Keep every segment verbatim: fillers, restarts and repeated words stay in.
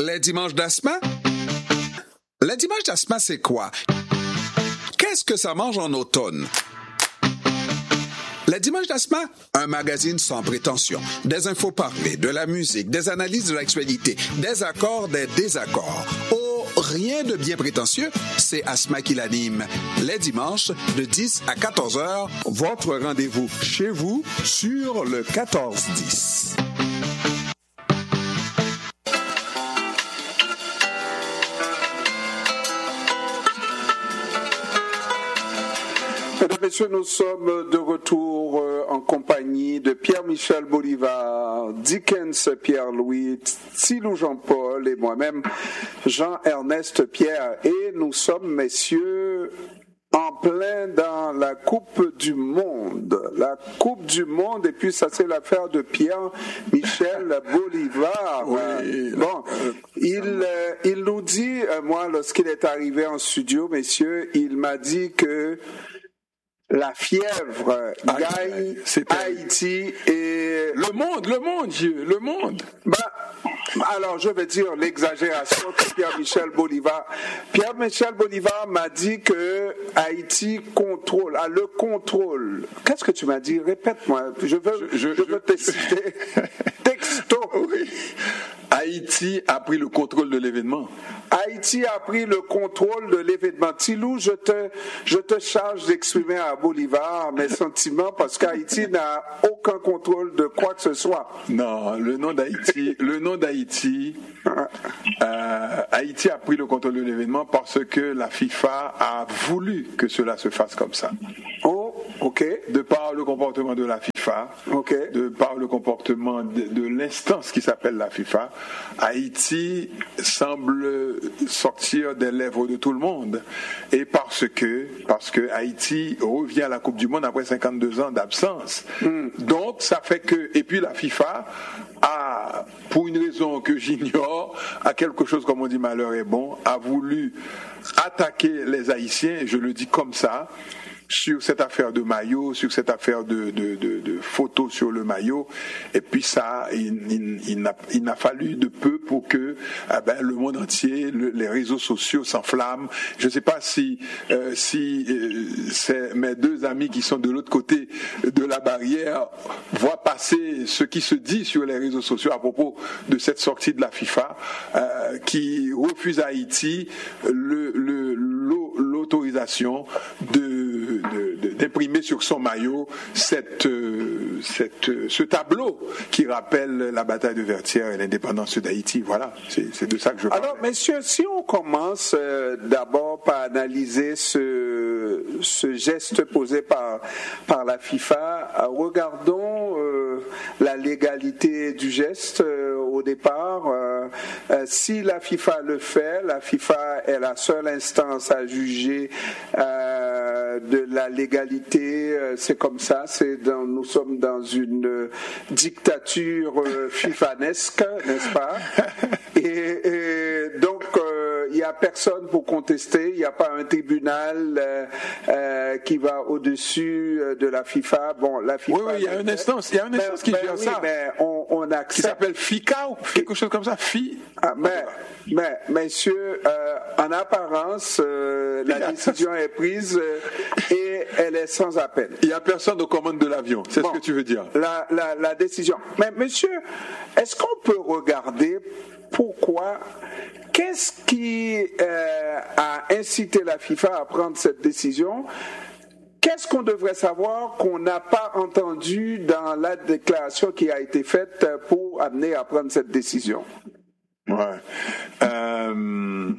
Les dimanches d'Asma? Les dimanches d'Asma, c'est quoi? Qu'est-ce que ça mange en automne? Les dimanches d'Asma, un magazine sans prétention. Des infos parlées, de la musique, des analyses de l'actualité, des accords, des désaccords. Oh, rien de bien prétentieux, c'est Asma qui l'anime. Les dimanches, de dix à quatorze heures, votre rendez-vous chez vous sur le quatorze dix. Mesdames et messieurs, nous sommes de retour en compagnie de Pierre-Michel Bolivar, Dickens Pierre-Louis, Tilou Jean-Paul et moi-même, Jean-Ernest Pierre. Et nous sommes, messieurs, en plein dans la Coupe du Monde. La Coupe du Monde, et puis ça, c'est l'affaire de Pierre-Michel Bolivar. Oui, bon, il, euh, il nous dit, euh, moi, lorsqu'il est arrivé en studio, messieurs, il m'a dit que la fièvre gagne Haïti et... Le monde, le monde, Dieu, le monde. Ben, alors, je vais dire l'exagération de Pierre-Michel Bolivar. Pierre-Michel Bolivar m'a dit que Haïti contrôle, a le contrôle. Qu'est-ce que tu m'as dit? Répète-moi. Je veux, je, je, je veux te citer. Texto. Oui. Haïti a pris le contrôle de l'événement. Haïti a pris le contrôle de l'événement. Tilou, je te, je te charge d'exprimer à Bolivar mes sentiments parce qu'Haïti n'a aucun contrôle de quoi que ce soit. Non, le nom d'Haïti, le nom d'Haïti, euh, Haïti a pris le contrôle de l'événement parce que la FIFA a voulu que cela se fasse comme ça. Oh, ok. De par le comportement de la FIFA, ok. De par le comportement de, de l'instance qui s'appelle la FIFA, Haïti semble sortir des lèvres de tout le monde. Et parce que, parce que Haïti revient à la Coupe du Monde après cinquante-deux ans d'absence. Mm. Donc, ça fait que, et puis la FIFA a, pour une raison que j'ignore, a quelque chose, comme on dit, malheur est bon, a voulu attaquer les Haïtiens, et je le dis comme ça, sur cette affaire de maillot, sur cette affaire de, de, de, de photos sur le maillot, et puis ça, il, il, il, n'a, il n'a fallu de peu pour que eh ben, le monde entier, le, les réseaux sociaux s'enflamment. Je ne sais pas si, euh, si euh, c'est mes deux amis qui sont de l'autre côté de la barrière voient passer ce qui se dit sur les réseaux sociaux à propos de cette sortie de la FIFA, euh, qui refuse à Haïti le, le, l'autorisation de De, de, d'imprimer sur son maillot cette, euh, cette, euh, ce tableau qui rappelle la bataille de Vertières et l'indépendance d'Haïti. Voilà, c'est, c'est de ça que je parle. Alors, messieurs, si on commence euh, d'abord par analyser ce, ce geste posé par, par la FIFA, euh, regardons euh, la légalité du geste euh, au départ. Euh, euh, si la FIFA le fait, la FIFA est la seule instance à juger euh, de la légalité, c'est comme ça, c'est dans, nous sommes dans une dictature euh, fifanesque, n'est-ce pas? Et, et donc, il euh, n'y a personne pour contester, il n'y a pas un tribunal euh, euh, qui va au-dessus de la FIFA. Bon, la FIFA... Oui, oui, il y a une instance, il y a une instance qui ben, gère oui, ça. Mais on, on accepte... Qui s'appelle FICA ou quelque chose comme ça, Fi. Ah, mais, mais, messieurs, euh, en apparence, euh, la décision est prise euh, et elle est sans appel. Il n'y a personne aux commandes de l'avion, c'est bon, ce que tu veux dire. La, la, la décision. Mais messieurs, est-ce qu'on peut regarder pourquoi, qu'est-ce qui euh, a incité la FIFA à prendre cette décision? Qu'est-ce qu'on devrait savoir qu'on n'a pas entendu dans la déclaration qui a été faite pour amener à prendre cette décision? Ouais. Euh...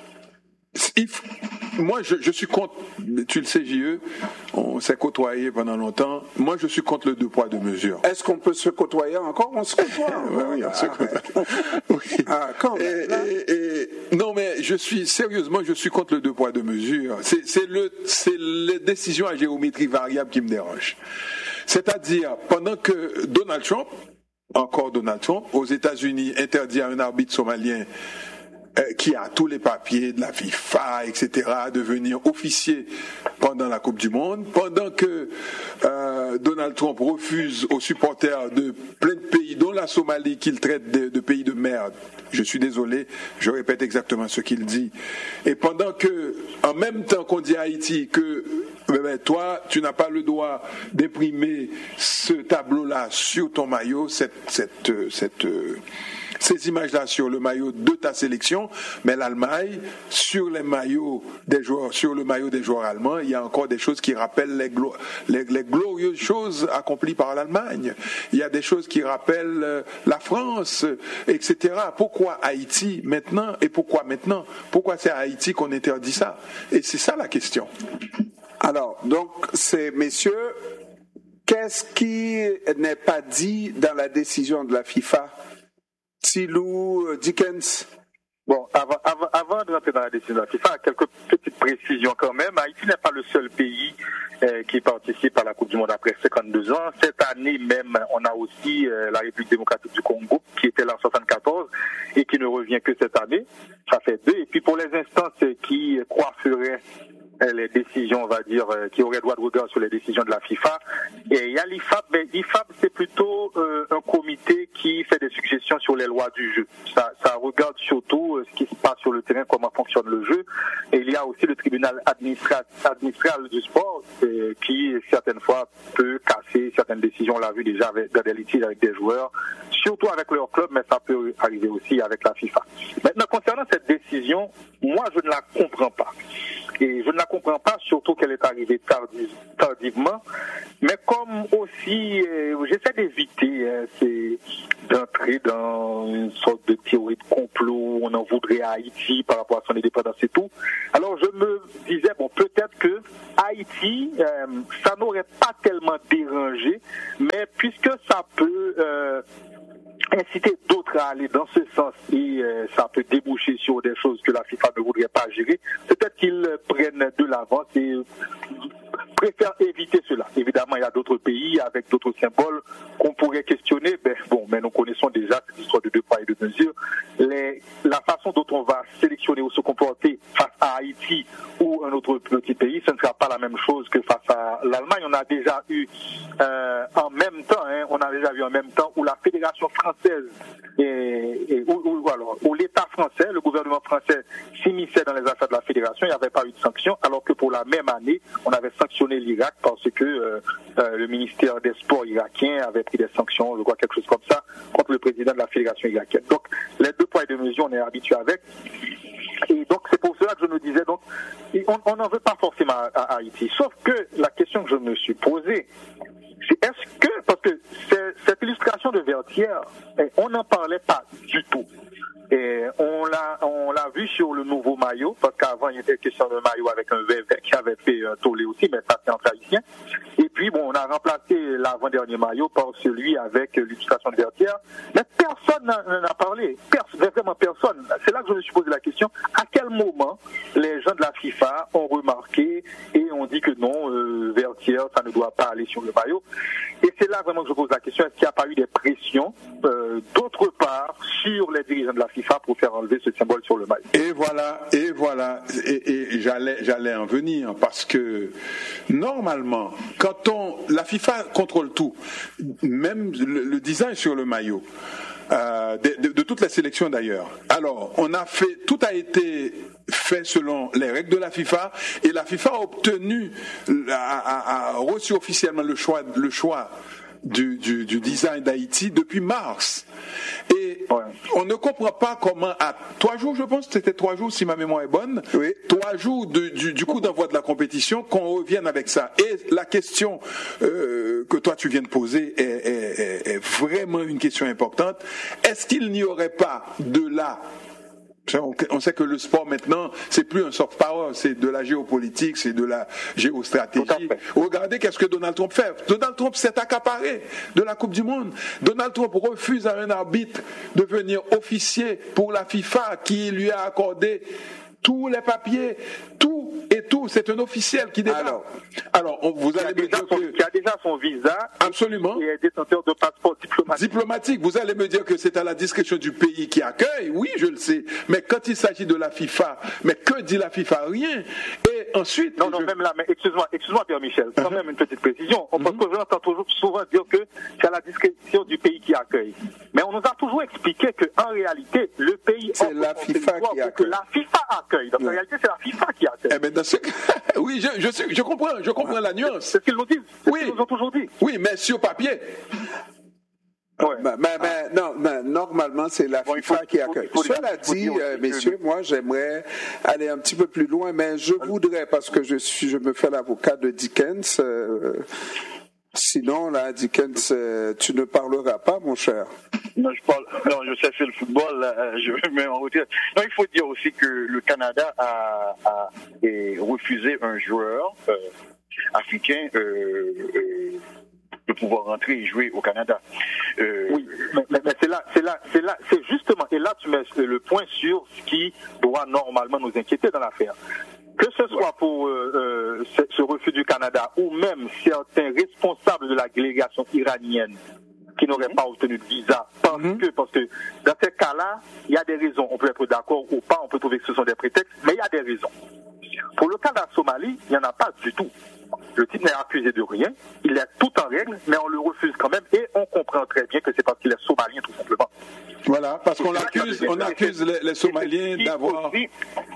If, moi, je, je suis contre, tu le sais, J E, on s'est côtoyé pendant longtemps. Moi, je suis contre le deux poids, deux mesures. Est-ce qu'on peut se côtoyer encore? On se côtoie. Oui, oui, on se côtoie. Oui. Ah, quand même, et, et, et, non, mais je suis, sérieusement, je suis contre le deux poids, deux mesures. C'est, c'est, le, c'est les décisions à géométrie variable qui me dérangent. C'est-à-dire, pendant que Donald Trump, encore Donald Trump, aux États-Unis, interdit à un arbitre somalien euh, qui a tous les papiers de la FIFA, et cetera, de venir officier pendant la Coupe du Monde, pendant que euh, Donald Trump refuse aux supporters de plein de pays, dont la Somalie, qu'il traite de, de pays de merde. Je suis désolé, je répète exactement ce qu'il dit. Et pendant que, en même temps qu'on dit à Haïti que ben, ben, toi, tu n'as pas le droit d'imprimer ce tableau-là sur ton maillot, cette, cette, cette, ces images-là sur le maillot de ta sélection, mais l'Allemagne, sur les maillots des joueurs, sur le maillot des joueurs allemands, il y a encore des choses qui rappellent les, glo- les, les glorieuses choses accomplies par l'Allemagne. Il y a des choses qui rappellent euh, la France, et cetera. Pourquoi Haïti maintenant et pourquoi maintenant? Pourquoi c'est à Haïti qu'on interdit ça? Et c'est ça la question. Alors, donc, c'est, messieurs, qu'est-ce qui n'est pas dit dans la décision de la FIFA? Silou, Dickens? Bon, avant, avant, avant de rentrer dans la décision de la FIFA, quelques petites précisions quand même. Haïti n'est pas le seul pays euh, qui participe à la Coupe du Monde après cinquante-deux ans. Cette année même, on a aussi euh, la République démocratique du Congo qui était là en soixante-quatorze et qui ne revient que cette année. Ça fait deux. Et puis pour les instances qui coifferaient les décisions, on va dire, qui auraient droit de regard sur les décisions de la FIFA. Et il y a l'I F A B, mais l'I F A B, c'est plutôt euh, un comité qui fait des suggestions sur les lois du jeu. Ça, ça regarde surtout euh, ce qui se passe sur le terrain, comment fonctionne le jeu. Et il y a aussi le tribunal administra- administral du sport euh, qui, certaines fois, peut casser certaines décisions. On l'a vu déjà avec, dans des litiges avec des joueurs, surtout avec leur club, mais ça peut arriver aussi avec la FIFA. Maintenant, concernant cette décision, moi, je ne la comprends pas. Et je ne la comprends pas, surtout qu'elle est arrivée tardive, tardivement. Mais comme aussi, euh, j'essaie d'éviter euh, c'est d'entrer dans une sorte de théorie de complot, on en voudrait à Haïti par rapport à son indépendance et tout. Alors je me disais, bon, peut-être que Haïti, euh, ça n'aurait pas tellement dérangé, mais puisque ça peut... Euh, inciter d'autres à aller dans ce sens et euh, ça peut déboucher sur des choses que la FIFA ne voudrait pas gérer, peut-être qu'ils prennent de l'avance et préfèrent éviter cela. Évidemment, il y a d'autres pays avec d'autres symboles qu'on pourrait questionner, ben, bon, mais nous connaissons déjà cette histoire de deux poids et deux mesures. Les, la façon dont on va sélectionner ou se comporter face à Haïti ou un autre petit pays, ce ne sera pas la même chose que face à l'Allemagne. On a déjà eu euh, en même temps, hein, on a déjà vu en même temps où la Fédération française et, et où, où, alors, où l'État français, le gouvernement français s'immisçait dans les affaires de la Fédération, il n'y avait pas eu de sanctions, alors que pour la même année, on avait sanctionné l'Irak parce que euh, euh, le ministère des Sports irakien avait pris des sanctions, je crois quelque chose comme ça, contre le président de la Fédération irakienne. Donc, les deux poids et deux mesures, on est habitué avec. Et donc, c'est pour cela que je me disais, donc, on n'en veut pas forcément à, à Haïti. Sauf que la question que je me suis posée, c'est est-ce que, parce que cette illustration de Vertière, on n'en parlait pas du tout. Et on l'a, on l'a vu sur le nouveau maillot, parce qu'avant il était question de maillot avec un V qui avait fait un tollé aussi, mais ça c'est entre haïtiens. Et puis bon, on a remplacé l'avant-dernier maillot par celui avec l'illustration de Vertière. Mais personne n'en a parlé, Pers- vraiment personne. C'est là que je me suis posé la question, à quel moment les gens de la FIFA ont remarqué et ont dit que non, euh, Vertière, ça ne doit pas aller sur le maillot. Et c'est là vraiment que je pose la question, est-ce qu'il n'y a pas eu des pressions euh, d'autre part sur les dirigeants de la FIFA pour faire enlever ce symbole sur le maillot? Et voilà, et voilà, et, et j'allais, j'allais en venir, parce que normalement, quand on, la FIFA contrôle tout, même le, le design sur le maillot, euh, de, de, de toutes les sélections d'ailleurs. Alors, on a fait, tout a été fait selon les règles de la FIFA, et la FIFA a obtenu, a, a, a reçu officiellement le choix, le choix Du, du, du design d'Haïti depuis mars. Et ouais. On ne comprend pas comment, à trois jours, je pense, c'était trois jours si ma mémoire est bonne, oui. trois jours de, du, du coup d'envoi de la compétition, qu'on revienne avec ça. Et la question euh, que toi tu viens de poser est, est, est, est vraiment une question importante. Est-ce qu'il n'y aurait pas de là, on sait que le sport maintenant, c'est plus un soft power, c'est de la géopolitique, c'est de la géostratégie. Regardez qu'est-ce que Donald Trump fait. Donald Trump s'est accaparé de la Coupe du Monde. Donald Trump refuse à un arbitre de venir officier pour la FIFA qui lui a accordé tous les papiers, tout et tout, c'est un officiel qui débarque. Alors, alors on, vous allez me dire son, que... qui a déjà son visa, absolument, et est détenteur de passeport diplomatique. Diplomatique, vous allez me dire que c'est à la discrétion du pays qui accueille, oui, je le sais, mais quand il s'agit de la FIFA, mais que dit la FIFA? Rien. Et ensuite... Non, non, je... même là, mais excuse-moi, excuse-moi Pierre Michel, quand uh-huh. même une petite précision. On, uh-huh. Parce que j'entends toujours souvent dire que c'est à la discrétion du pays qui accueille. Mais on nous a toujours expliqué qu'en réalité, le pays... C'est la FIFA qui accueille. Que la FIFA accueille. Donc, en réalité, c'est la FIFA qui accueille. Eh bien, dans ce cas, oui, je, je, je comprends, je comprends la nuance. C'est ce qu'ils nous disent. C'est oui. ce qu'ils nous ont toujours dit. Oui, mais sur papier. Ouais. Mais, mais, ah. mais, non, mais normalement, c'est la bon, FIFA faut, qui accueille. Faut, faut, Cela faut dit, euh, messieurs, que... moi, j'aimerais aller un petit peu plus loin, mais je voudrais, parce que je suis, je me fais l'avocat de Dickens, euh, sinon, là, Dickens, euh, tu ne parleras pas, mon cher. Non, je parle, non, je sais, c'est le football, là, je me mets en retrait. Non, il faut dire aussi que le Canada a, a refusé un joueur euh, africain, euh, euh, de pouvoir rentrer et jouer au Canada. Euh... Oui, mais, mais, mais c'est là, c'est là, c'est là, c'est justement, et là tu mets le point sur ce qui doit normalement nous inquiéter dans l'affaire. Que ce soit pour euh, euh, ce, ce refus du Canada ou même certains responsables de la délégation iranienne qui n'auraient pas obtenu de visa parce mm-hmm. que, parce que dans ces cas-là, il y a des raisons. On peut être d'accord ou pas, on peut trouver que ce sont des prétextes, mais il y a des raisons. Pour le cas de la Somalie, il n'y en a pas du tout. Le type n'est accusé de rien, il est tout en règle, mais on le refuse quand même et on comprend très bien que c'est parce qu'il est somalien tout simplement. Voilà, parce qu'on accuse, on accuse les, les Somaliens d'avoir... Aussi...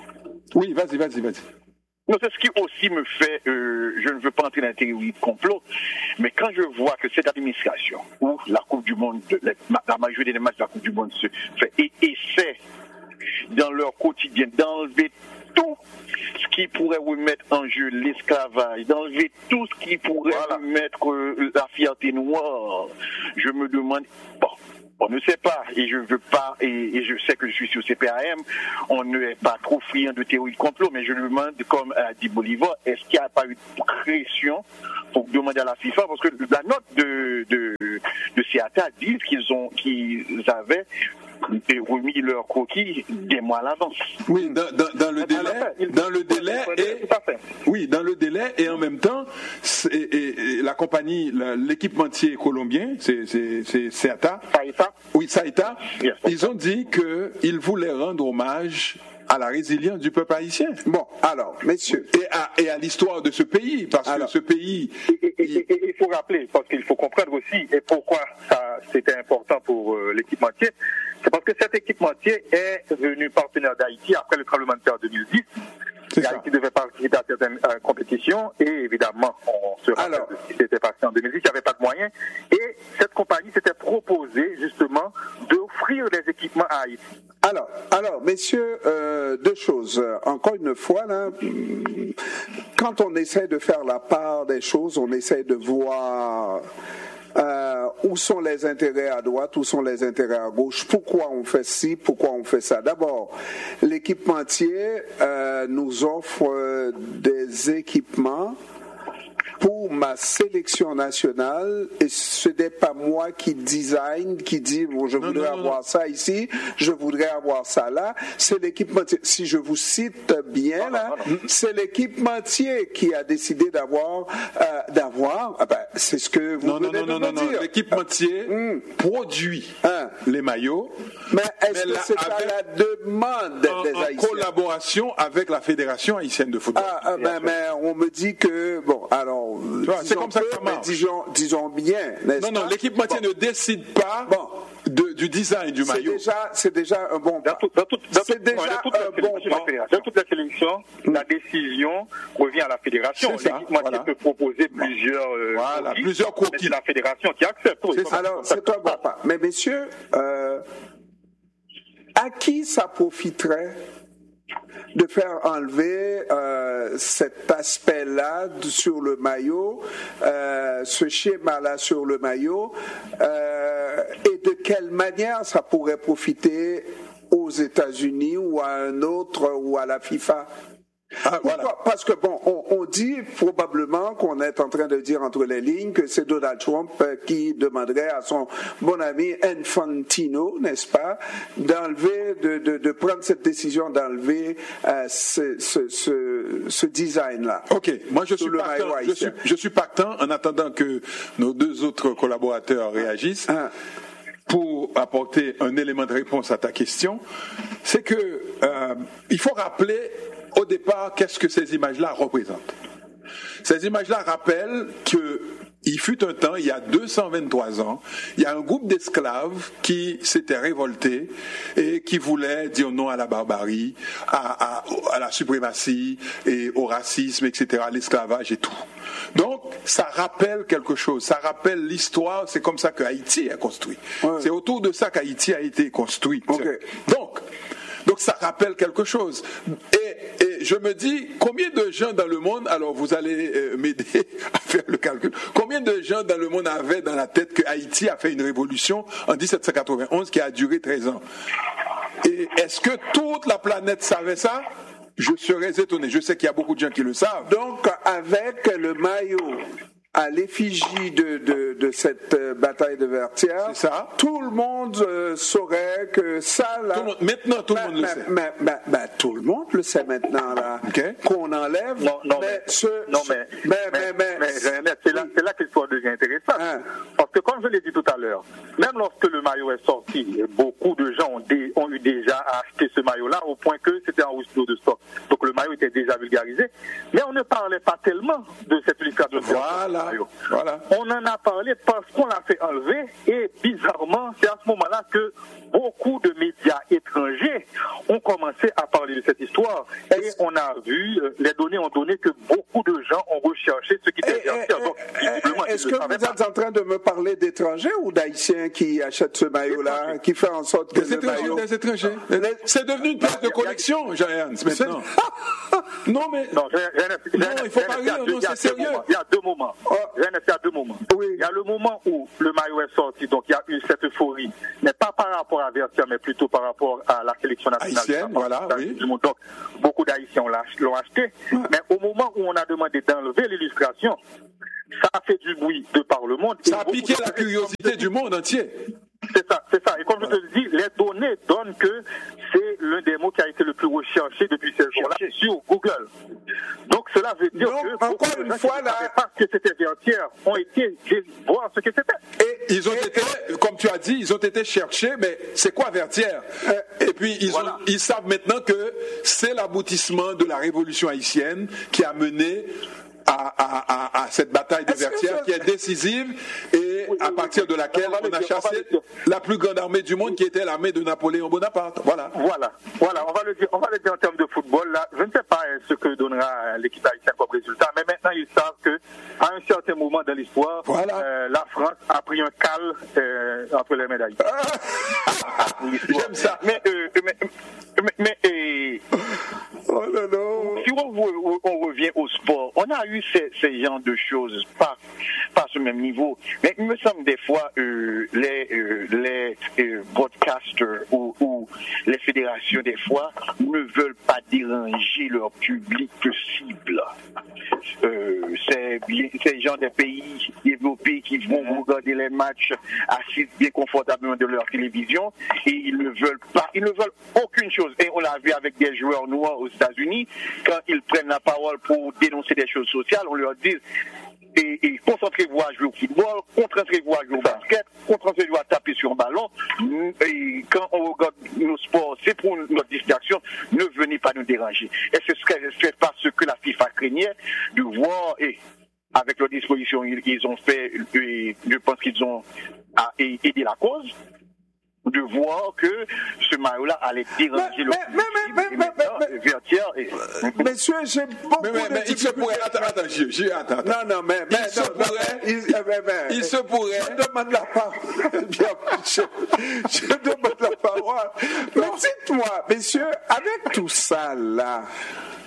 Oui, vas-y, vas-y, vas-y. Non, c'est ce qui aussi me fait, euh, je ne veux pas entrer dans la théorie de complot, mais quand je vois que cette administration, où la Coupe du Monde, la, la majorité des matchs de la Coupe du Monde se fait, et essaie dans leur quotidien d'enlever tout ce qui pourrait remettre en jeu l'esclavage, d'enlever tout ce qui pourrait voilà. remettre euh, la fierté noire, je me demande, bon, on ne sait pas, et je veux pas, et, et je sais que je suis sur C P A M, on ne est pas trop friand de théorie de complot, mais je me demande, comme a dit Bolivar, est-ce qu'il n'y a pas eu de pression pour demander à la FIFA, parce que la note de, de, de C A T A dit qu'ils ont, qu'ils avaient et remis leur coquille des mois à l'avance. Oui, dans, dans, dans le délai, dans le délai et oui, dans le délai et en même temps, et, et, et la compagnie, la, l'équipementier colombien, c'est c'est c'est C A T A. Saïta. Oui, Saïta. Yes. Ils ont dit que ils voulaient rendre hommage à la résilience du peuple haïtien. Bon, alors, messieurs. Et à, et à l'histoire de ce pays, parce alors, que ce pays... Et il faut rappeler, parce qu'il faut comprendre aussi, et pourquoi ça, c'était important pour euh, l'équipementier, c'est parce que cet équipementier est devenu partenaire d'Haïti après le tremblement de terre de deux mille dix. Et Haïti devait participer à certaines euh, compétitions, et évidemment, on se rappelle de ce qui s'était passé en deux mille dix, il n'y avait pas de moyens, et cette compagnie s'était proposée, justement, d'offrir des équipements à Haïti. Alors, alors, messieurs, euh, deux choses. Encore une fois, là, quand on essaie de faire la part des choses, on essaie de voir euh, où sont les intérêts à droite, où sont les intérêts à gauche, pourquoi on fait ci, pourquoi on fait ça. D'abord, l'équipementier euh, nous offre euh, des équipements pour ma sélection nationale, et ce n'est pas moi qui design, qui dit bon, je non, voudrais non, avoir non. ça ici, je voudrais avoir ça là. C'est l'équipementier. Si je vous cite bien non, là, non, non. c'est l'équipementier qui a décidé d'avoir, euh, d'avoir. Ah ben, c'est ce que vous non, venez non, de non, me non, dire. Non, l'équipementier euh, produit hein. les maillots. Mais est-ce mais que c'est à la demande des en, Haïtiens? En collaboration avec la Fédération haïtienne de football. Ah, ah ben, mais on me dit que bon, alors. Vois, c'est comme ça que ça marche. Disons, disons bien, n'est-ce non, non, l'équipementier bon. ne décide pas bon. de, du design du maillot. C'est déjà, c'est déjà un bon pas. Dans, tout, dans, tout, dans, c'est déjà dans toute un bon pas. Dans toute la sélection, mm. la décision revient à la fédération. L'équipementier voilà. peut proposer bon. plusieurs, euh, voilà, coquilles, plusieurs coquilles. C'est la fédération qui accepte. C'est ça. Alors, c'est un bon pas. Mais messieurs, euh, à qui ça profiterait de faire enlever euh, cet aspect-là sur le maillot, euh, ce schéma-là sur le maillot, euh, et de quelle manière ça pourrait profiter aux États-Unis ou à un autre ou à la FIFA? Ah, voilà. Parce que bon, on, on dit probablement qu'on est en train de dire entre les lignes que c'est Donald Trump qui demanderait à son bon ami Infantino, n'est-ce pas, d'enlever, de, de, de prendre cette décision d'enlever euh, ce, ce, ce, ce design-là. Ok, moi je suis partant. Je suis, je suis partant en attendant que nos deux autres collaborateurs réagissent. Ah. Pour apporter un élément de réponse à ta question, c'est que euh, il faut rappeler au départ qu'est-ce que ces images-là représentent. Ces images-là rappellent que il fut un temps, il y a deux cent vingt-trois ans, il y a un groupe d'esclaves qui s'était révolté et qui voulait dire non à la barbarie, à, à, à la suprématie et au racisme, et cetera, à l'esclavage et tout. Donc, ça rappelle quelque chose, ça rappelle l'histoire, c'est comme ça que Haïti est construit. Ouais. C'est autour de ça qu'Haïti a été construit. Okay. Donc, donc ça rappelle quelque chose. Et, et je me dis, combien de gens dans le monde, alors vous allez euh, m'aider à faire le calcul, combien de gens dans le monde avaient dans la tête que Haïti a fait une révolution en dix-sept cent quatre-vingt-onze qui a duré treize ans? Et est-ce que toute la planète savait ça? Je serais étonné. Je sais qu'il y a beaucoup de gens qui le savent. Donc, avec le maillot à l'effigie de, de, de cette euh, bataille de Vertières, c'est ça. Tout le monde euh, saurait que ça, là... Tout le monde, maintenant, tout bah, le monde bah, le sait. Bah, bah, bah, tout le monde le sait maintenant, là. Okay. Qu'on enlève... Non, non, mais... mais, ce, non, ce, mais, mais, mais, mais, mais, mais, mais c'est, là, c'est là que l'histoire devient intéressante. Hein. Parce que, comme je l'ai dit tout à l'heure, même lorsque le maillot est sorti, beaucoup de gens ont, dé, ont eu déjà à acheter ce maillot-là, au point que c'était en rupture de stock. Donc, le maillot était déjà vulgarisé. Mais on ne parlait pas tellement de cette illustration. Voilà, voilà. On en a parlé parce qu'on l'a fait enlever et bizarrement, c'est à ce moment-là que beaucoup de médias étrangers ont commencé à parler de cette histoire et est-ce... on a vu, les données ont donné que beaucoup de gens ont recherché ce qui était Vertières. Donc, est-ce que vous êtes en train de me parler d'étrangers ou d'haïtiens qui achètent ce maillot-là, qui fait en sorte que des le maillot... Des étrangers. C'est devenu une pièce de collection, Jean-Ernst, maintenant. Non, mais... Non, je, je, je, non il faut pas rire, non, c'est sérieux. Il y a deux moments. Oh. Il y a deux moments. Oui. Il y a le moment où le maillot est sorti, donc il y a eu cette euphorie, mais pas par rapport à Vertières, mais plutôt par rapport à la sélection nationale. Haïtienne, voilà, oui. Du monde. Donc, beaucoup d'Haïtiens l'ont acheté, ouais. Mais au moment où on a demandé d'enlever l'illustration, ça a fait du bruit de par le monde. Ça a piqué la curiosité du monde entier. C'est ça, c'est ça. Et comme je te le dis, les données donnent que c'est l'un des mots qui a été le plus recherché depuis ces jours-là sur Google. Donc cela veut dire Donc, que encore une fois là, parce que c'était Vertières, ont été voir ce que c'était. Et ils ont et, été, comme tu as dit, ils ont été cherchés. Mais c'est quoi Vertières? euh, Et puis ils, voilà. ont, ils savent maintenant que c'est l'aboutissement de la révolution haïtienne qui a mené À, à, à, à cette bataille de Vertières qui est décisive et oui, à oui, partir de laquelle on, on a dire, chassé on la plus grande armée du monde qui était l'armée de Napoléon Bonaparte. Voilà. Voilà. Voilà. On va le dire, on va le dire en termes de football. Là, je ne sais pas ce que donnera l'équipe haïtienne comme résultat, mais maintenant ils savent que à un certain moment dans l'histoire, voilà. euh, la France a pris un cal euh, entre les médailles. J'aime ça. Mais, euh, mais, mais, mais euh, oh là là. Si on, on revient au sport, on a eu ces, ces genres de choses, pas, pas à ce même niveau. Mais il me semble des fois, euh, les, euh, les euh, broadcasters ou, ou les fédérations, des fois, ne veulent pas déranger leur public cible. Euh, c'est bien, ces gens des pays développés qui vont regarder les matchs assis bien confortablement de leur télévision et ils ne veulent pas, ils ne veulent aucune chose. Et on l'a vu avec des joueurs noirs aux États-Unis, quand ils prennent la parole pour dénoncer des choses sociales, on leur dit et, et concentrez-vous à jouer au football, concentrez-vous à jouer au basket, concentrez-vous à taper sur un ballon. Et quand on regarde nos sports, c'est pour notre distraction, ne venez pas nous déranger. Et ce serait parce que la FIFA craignait de voir, et avec leurs dispositions, ils, ils ont fait, et je pense qu'ils ont aidé la cause, de voir que ce maillot-là allait déranger le public. Vertières et... Monsieur, j'ai beaucoup mais, mais, mais, de il se pourrait... Attends, attends, je, je, attends, attends. Non, non, mais... Il mais se non, pourrait... Non, il, mais, mais, il se pourrait... Je demande la parole. Bien, je, je demande la parole. Mais dites-moi, messieurs, avec tout ça, là,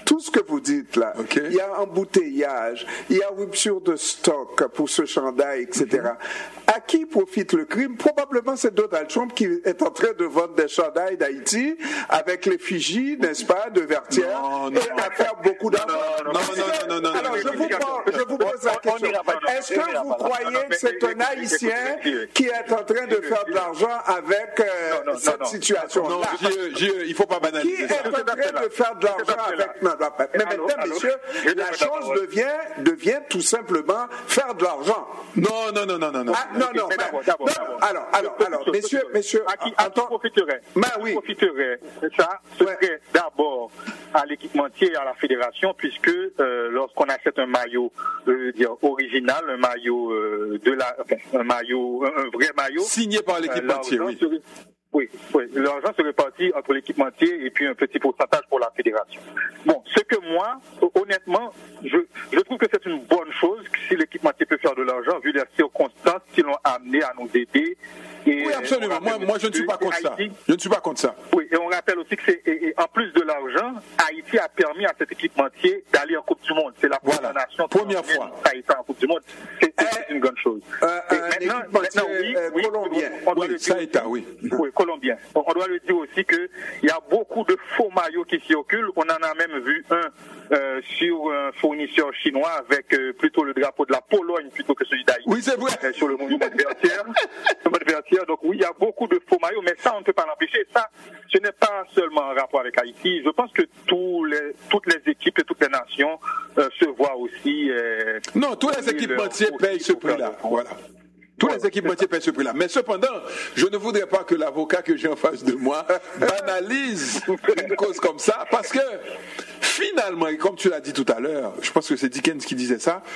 tout ce que vous dites là, Okay. il y a embouteillage, il y a rupture de stock pour ce chandail, et cetera. Mm-hmm. À qui profite le crime? Probablement c'est Donald Trump qui est en train de vendre des chandails d'Haïti avec l'effigie, n'est-ce pas, de Vertière, non, non, et à faire beaucoup d'argent. Non, non, non, non, non, Alors, non, je, non, vous non, pose, je vous pose la question. Est-ce que vous croyez que c'est un Haïtien qui est en train de faire de l'argent avec euh, non, non, cette non, situation-là? Non, J E, il ne faut pas Qui banaliser est ça. en train de faire de l'argent avec... Non, non, mais Allô, mesdames, allô, messieurs, je la vais chose devient, devient tout simplement faire de l'argent. Non, non, non, non, non, non. Ah, non, non, mais mais- d'abord, d'abord, non, d'abord. alors, alors, alors, messieurs, messieurs, À qui, à qui attends- profiterait Ben Qui oui. profiterait ça, ce Ouais. serait d'abord à l'équipementier et à la fédération, puisque euh, lorsqu'on achète un maillot, je veux dire original, un maillot euh, de la, enfin, un maillot, un, un vrai maillot, Signé par l'équipementier, l'argent oui. serait- Oui, oui, l'argent se répartit entre l'équipementier et puis un petit pourcentage pour la fédération. Bon, ce que moi, honnêtement, je, je trouve que c'est une bonne chose si l'équipementier peut faire de l'argent, vu les circonstances qui l'ont amené à nous aider. Et Oui, absolument. Moi, moi, je ne suis pas contre ça. Haïti- Je ne suis pas contre ça. oui, et on rappelle aussi que c'est, et, et en plus de l'argent, Haïti a permis à cet équipementier d'aller en Coupe du Monde. C'est la première Voilà. nation Première qui fois. Haïti en Coupe du Monde. C'est, c'est une bonne chose. Euh, Et un maintenant, équipementier, maintenant, oui, euh, oui, colombien. on doit Oui, le dire ça est, ah, oui. oui, colombien. On, on doit le dire aussi qu'il y a beaucoup de faux maillots qui circulent. On en a même vu un euh, sur un fournisseur chinois avec euh, plutôt le drapeau de la Pologne plutôt que celui d'Haïti. Oui, c'est vrai. Euh, sur le monument de Vertière. Le monument de Vertière. Donc oui, il y a beaucoup de faux maillots, mais ça, on ne peut pas l'empêcher. Ça, ce n'est pas seulement en rapport avec Haïti. Je pense que tous les, toutes les équipes et toutes les nations euh, se voient aussi. Euh, Non, tous les équipementiers payent ce prix-là. Voilà. Tous les équipementiers payent ce prix-là. Mais cependant, je ne voudrais pas que l'avocat que j'ai en face de moi banalise une cause comme ça, parce que finalement, et comme tu l'as dit tout à l'heure, je pense que c'est Dickens qui disait ça,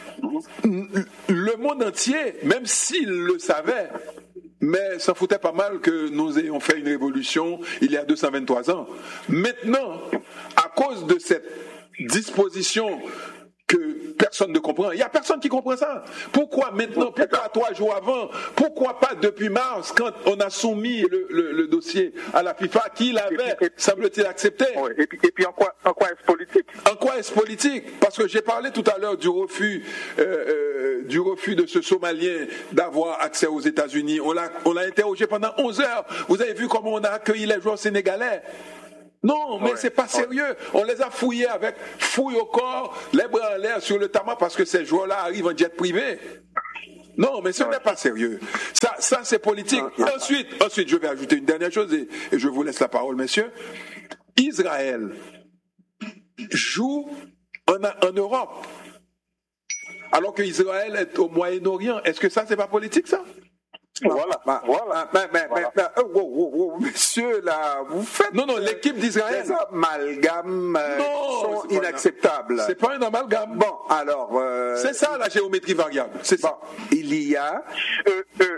le monde entier, même s'il le savait, mais s'en foutait pas mal que nous ayons fait une révolution il y a deux cent vingt-trois ans. Maintenant, à cause de cette disposition que personne ne comprend. Il n'y a personne qui comprend ça. Pourquoi maintenant? Pourquoi trois jours avant? Pourquoi pas depuis mars, quand on a soumis le, le, le dossier à la FIFA, qui l'avait, semble-t-il, accepté? oui. Et puis, et puis en quoi, en quoi est-ce politique? En quoi est-ce politique? Parce que j'ai parlé tout à l'heure du refus, euh, euh, du refus de ce Somalien d'avoir accès aux États-Unis. On l'a, on l'a interrogé pendant onze heures. Vous avez vu comment on a accueilli les joueurs sénégalais? Non, mais ouais, c'est pas sérieux. Ouais. On les a fouillés avec fouille au corps, les bras en l'air sur le tarmac parce que ces joueurs-là arrivent en jet privé. Non, mais ce ouais. n'est pas sérieux. Ça, ça c'est politique. Ouais. Ensuite, ensuite, je vais ajouter une dernière chose et, et je vous laisse la parole, messieurs. Israël joue en, en Europe, alors qu'Israël est au Moyen-Orient. Est-ce que ça, c'est pas politique, ça? Voilà, bah, voilà. Mais, mais, voilà. mais, mais, wow, wow, wow, monsieur, là, vous faites. Non, non, l'équipe d'Israël. Les amalgames euh, non, sont c'est inacceptables. C'est pas un amalgame. Bon, alors. Euh, c'est ça la géométrie variable. C'est bon, ça. Il y a. Euh, euh,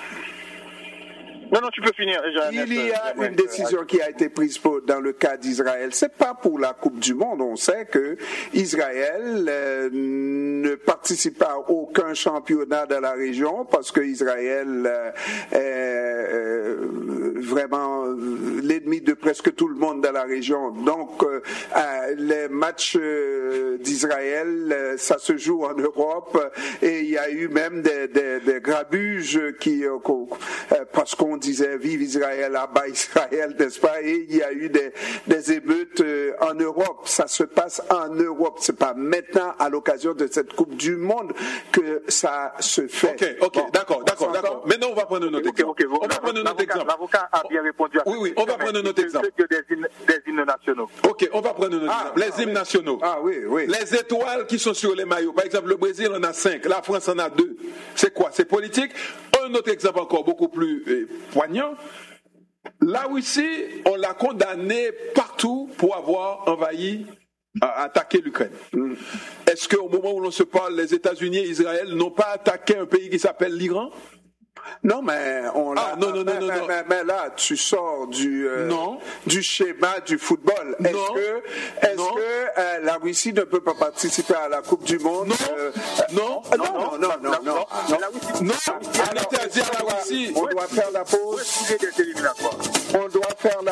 Non, non, tu peux finir. Il y a une décision qui a été prise pour, dans le cas d'Israël. C'est pas pour la Coupe du Monde. On sait que Israël euh, ne participe pas à aucun championnat dans la région parce que Israël euh, est euh, vraiment l'ennemi de presque tout le monde dans la région. Donc, euh, euh, les matchs euh, d'Israël, euh, ça se joue en Europe et il y a eu même des, des, des grabuges qui, euh, parce qu'on disait vive Israël, abat Israël, n'est-ce pas? Et il y a eu des, des émeutes euh, en Europe. Ça se passe en Europe. C'est pas maintenant, à l'occasion de cette Coupe du Monde, que ça se fait. Ok, ok, bon, d'accord, d'accord, d'accord. Maintenant, on va prendre notre okay, exemple. Okay, okay, on va prendre notre exemple. L'avocat a bien répondu à Oui, oui, on va prendre notre exemple. Des hymnes, des hymnes nationaux. Ok, on va prendre notre ah, exemple. Les ah, hymnes oui. nationaux. Ah oui, oui. Les étoiles qui sont sur les maillots. Par exemple, le Brésil en a cinq, la France en a deux. C'est quoi? C'est politique. Un autre exemple encore beaucoup plus euh, poignant. La Russie, on l'a condamné partout pour avoir envahi, attaqué l'Ukraine. Mm. Est-ce qu'au moment où l'on se parle, les États-Unis et Israël n'ont pas attaqué un pays qui s'appelle l'Iran? Non, mais on ah, non, non, non, mais, non, mais, non. Mais, mais là, tu sors du euh, non. du schéma du football. Est-ce non. que est-ce non. que euh, la Russie ne peut pas participer à la Coupe du Monde? Non. Euh, non. Euh, non, non, non, non, non, non, non. Non. On interdit à la Russie. On doit faire la pause. On doit faire la